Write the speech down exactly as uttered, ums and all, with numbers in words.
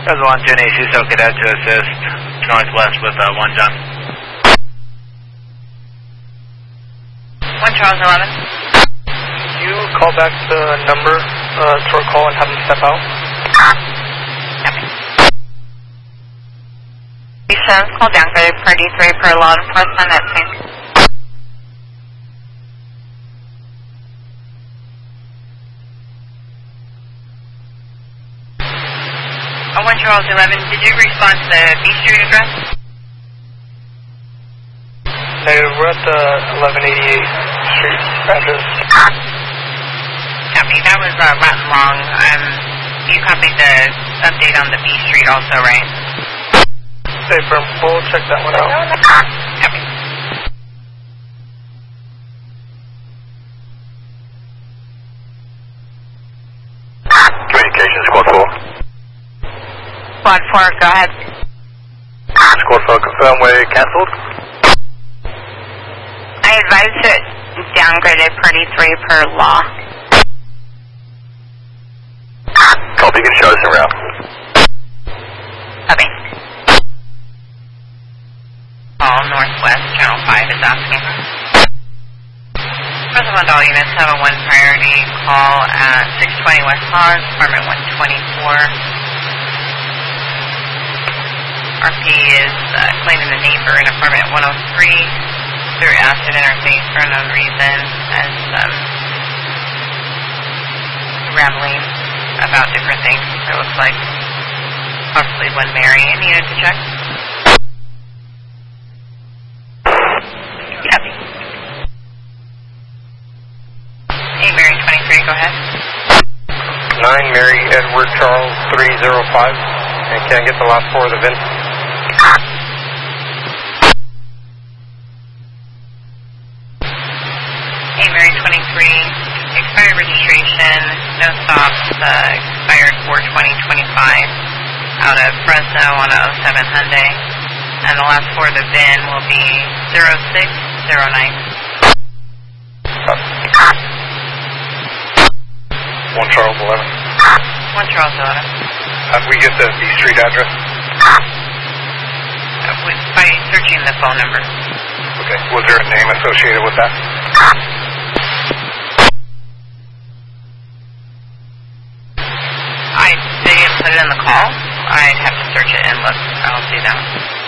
That's one Jenny, Suso Cadet to assist northwest with uh, one John. one Charles eleven. Can you call back the number uh, to our call and have them step out? Okay. Sends call down for party three per law enforcement at Saint Oh, one Charles eleven, did you respond to the B Street address? Negative, we're at the eleven eighty-eight Street address. Copy, that was uh, rotten long. Um, you copied the update on the B Street also, right? Hey, firm, we'll check that one out. Copy. Communications, Squad four. Squad four, go ahead. Squad four, confirm we're cancelled. I advise it downgraded party three per law. Copy, you can show us around. Copy. All Northwest, Channel five is asking. President all units have a one priority call at six twenty West Hawes, apartment one twenty-four. R P is uh, claiming the neighbor in apartment one oh three through acid interface for unknown reason as um, rambling about different things. It looks like possibly one Mary. Any unit to check? Copy. Hey, Mary twenty-three, go ahead. nine Mary Edward Charles three oh five. And can I get the last four of the V I N? Hey, Mary twenty-three, expired registration, no stops, uh, expired four twenty twenty-five, out of Fresno on a oh seven Hyundai, and the last four of the V I N will be zero six zero nine. one Charles eleven. one Charles eleven. How do we get the B Street address? Uh, with, by searching the phone number. Okay. Was there a name associated with that? I, they didn't put it in the call. I'd have to search it and look. I don't see that.